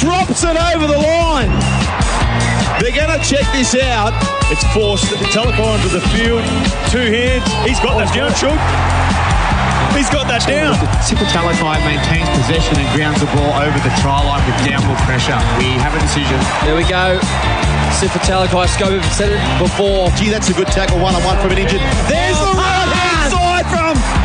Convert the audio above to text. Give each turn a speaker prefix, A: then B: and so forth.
A: drops it over the line. They're going to check this out.
B: It's forced Talakai onto the field. Two hands. He's got that down, Shug. He's got that down.
C: Sifa Talakai maintains possession and grounds the ball over the try line with downward pressure. We have a decision.
D: There we go. Sifa Talakai, Scope have said it before.
E: Gee, that's a good tackle, one-on-one from an injured.
A: There's the right-hand side from